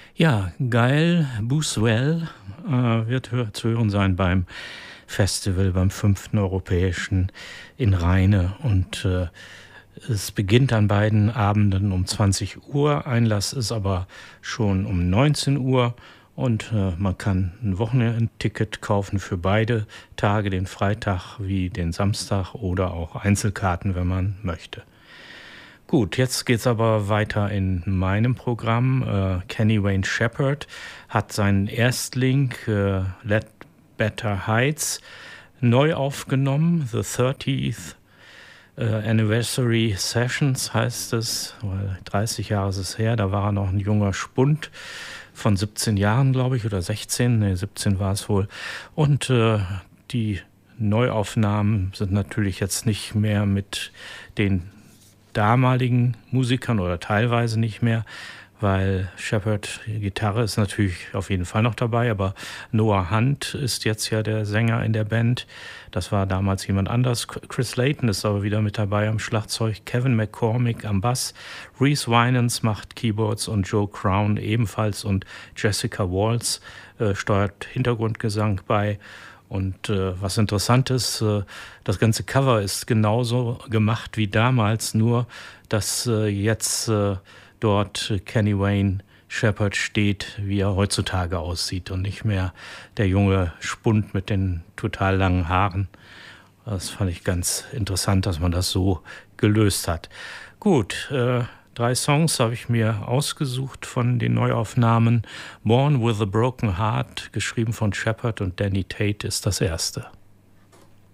Ja, Gael Bouswell wird zu hören sein beim Festival, beim 5. Europäischen in Rheine. Und es beginnt an beiden Abenden um 20 Uhr. Einlass ist aber schon um 19 Uhr. Und man kann ein Wochenendticket kaufen für beide Tage, den Freitag wie den Samstag oder auch Einzelkarten, wenn man möchte. Gut, jetzt geht's aber weiter in meinem Programm. Kenny Wayne Shepherd hat seinen Erstling Let Better Heights neu aufgenommen. The 30th Anniversary Sessions heißt es, weil 30 Jahre ist es her. Da war er noch ein junger Spund von 17 Jahren, glaube ich, oder 16. Ne, 17 war es wohl. Und die Neuaufnahmen sind natürlich jetzt nicht mehr mit den damaligen Musikern oder teilweise nicht mehr, weil Shepherd, Gitarre ist natürlich auf jeden Fall noch dabei, aber Noah Hunt ist jetzt ja der Sänger in der Band. Das war damals jemand anders. Chris Layton ist aber wieder mit dabei am Schlagzeug, Kevin McCormick am Bass, Reese Winans macht Keyboards und Joe Crown ebenfalls und Jessica Walls steuert Hintergrundgesang bei. Und was interessant ist, das ganze Cover ist genauso gemacht wie damals, nur dass jetzt dort Kenny Wayne Shepherd steht, wie er heutzutage aussieht und nicht mehr der junge Spund mit den total langen Haaren. Das fand ich ganz interessant, dass man das so gelöst hat. Gut, 3 Songs habe ich mir ausgesucht von den Neuaufnahmen. Born with a Broken Heart, geschrieben von Shepherd und Danny Tate, ist das erste.